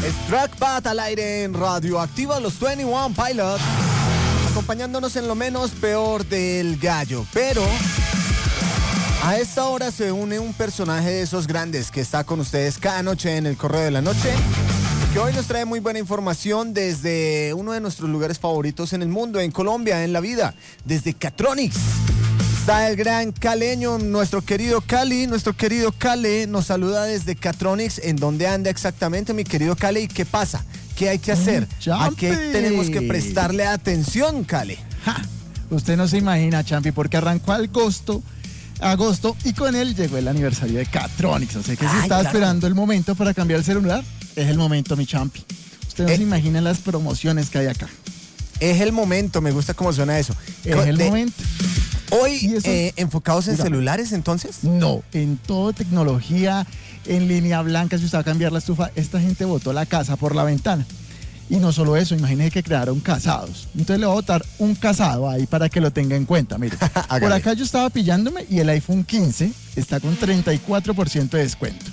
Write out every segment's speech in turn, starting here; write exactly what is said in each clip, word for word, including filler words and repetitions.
Es Drag Bat al aire en Radioactiva, los veintiuno Pilots, acompañándonos en lo menos peor del gallo. Pero a esta hora se une un personaje de esos grandes que está con ustedes cada noche en el Correo de la Noche, que hoy nos trae muy buena información desde uno de nuestros lugares favoritos en el mundo, en Colombia, en la vida, desde Catronics. Está el gran caleño, nuestro querido Cali, nuestro querido Cale nos saluda desde Catronics. ¿En dónde anda exactamente, mi querido Cale? ¿Y qué pasa? ¿Qué hay que hacer? ¿A qué tenemos que prestarle atención, Cale? Ja, usted no se imagina, Champi, porque arrancó agosto, agosto y con él llegó el aniversario de Catronics. O sea que si Ay, está claro. esperando el momento para cambiar el celular, es el momento, mi Champi. Usted no Eh. se imagina las promociones que hay acá. Es el momento, me gusta cómo suena eso. Es Co- el de- momento. Hoy, Y eso- eh, enfocados en Dígame. celulares, entonces. No, en todo tecnología, en línea blanca, si usted va a cambiar la estufa, esta gente botó la casa por la ventana. Y no solo eso, imagínese que crearon casados. Entonces le voy a botar un casado ahí para que lo tenga en cuenta. Mire, por Hágale. acá yo estaba pillándome y el iPhone quince está con treinta y cuatro por ciento de descuento.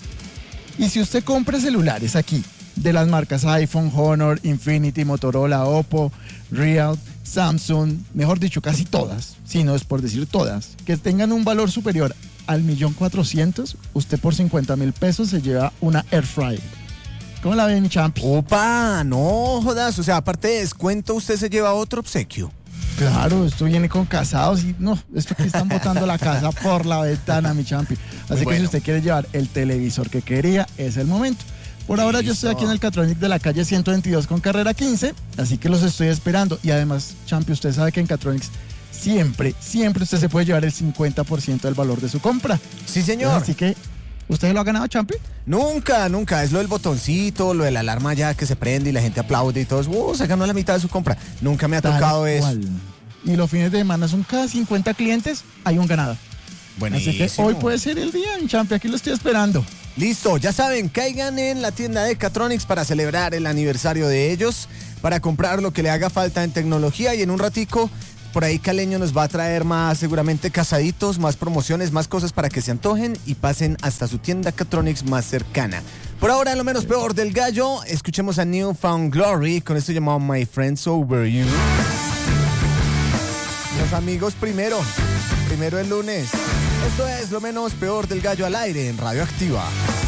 Y si usted compra celulares aquí, de las marcas iPhone, Honor, Infinity, Motorola, Oppo, Real, Samsung, mejor dicho, casi todas, si no es por decir todas, que tengan un valor superior al millón cuatrocientos, usted por cincuenta mil pesos se lleva una Air Fryer. ¿Cómo la ve, mi champi? Opa, no jodas. O sea, aparte de descuento, usted se lleva otro obsequio. Claro, esto viene con casados y no, esto que están botando la casa por la ventana, mi champi. Así que bueno. si usted quiere llevar el televisor que quería, es el momento. Por ahora yo estoy aquí en el Catronic de la calle ciento veintidós con carrera quince, así que los estoy esperando. Y además, Champi, usted sabe que en Catronics siempre, siempre usted se puede llevar el cincuenta por ciento del valor de su compra. Sí, señor. Así que, ¿usted lo ha ganado, Champi? Nunca, nunca. Es lo del botoncito, lo de la alarma ya que se prende y la gente aplaude y todo. Uh, se ganó la mitad de su compra. Nunca me ha Tal tocado eso. cual. Y los fines de semana son cada cincuenta clientes, hay un ganador. Así que Buenísimo. hoy puede ser el día, mi Champi, aquí lo estoy esperando. Listo, ya saben, caigan en la tienda de Catronics para celebrar el aniversario de ellos, para comprar lo que le haga falta en tecnología y en un ratico por ahí Caleño nos va a traer más seguramente casaditos, más promociones, más cosas para que se antojen y pasen hasta su tienda Catronics más cercana. Por ahora, lo menos peor del gallo, escuchemos a New Found Glory con esto llamado My Friends Over You. Los amigos primero, primero el lunes. Esto es lo menos peor del gallo al aire en Radioactiva.